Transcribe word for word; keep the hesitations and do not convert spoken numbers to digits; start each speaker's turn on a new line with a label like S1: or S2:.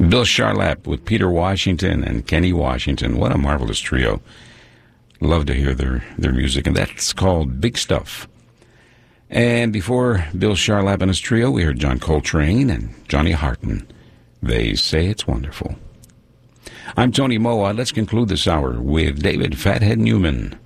S1: Bill Charlap with Peter Washington and Kenny Washington. What a marvelous trio. Love to hear their, their music, and that's called Big Stuff. And before Bill Charlap and his trio, we heard John Coltrane and Johnny Harton. They Say It's Wonderful. I'm Tony Moa. Let's conclude this hour with David Fathead Newman.